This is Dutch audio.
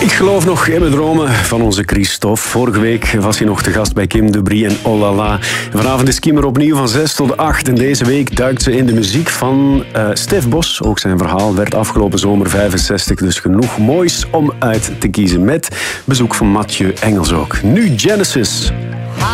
Ik geloof nog in mijn dromen van onze Christophe. Vorige week was hij nog te gast bij Kim de Brie en Oh La La. Vanavond is Kim er opnieuw van 6 tot 8. En deze week duikt ze in de muziek van Stef Bos. Ook zijn verhaal werd afgelopen zomer 65. Dus genoeg moois om uit te kiezen. Met bezoek van Mathieu Engels ook. Nu Genesis.